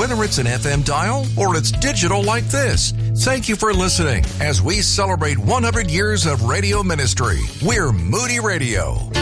whether it's an FM dial or it's digital like this. Thank you for listening as we celebrate 100 years of radio ministry. We're Moody Radio.